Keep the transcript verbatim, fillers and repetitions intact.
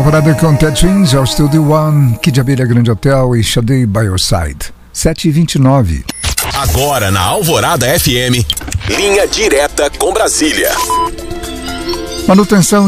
Alvorada com Ted Twins, ao Studio One, Kid Abelha Grande Hotel e Shady by Your Side. sete e vinte e nove. Agora na Alvorada F M, linha direta com Brasília. Manutenção